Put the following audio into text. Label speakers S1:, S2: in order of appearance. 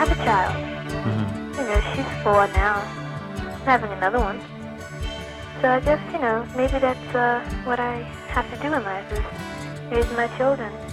S1: have a child.
S2: Mm-hmm.
S1: You know, she's 4 now. I'm having another one. So I guess, you know, maybe that's what I have to do in life is raise my children.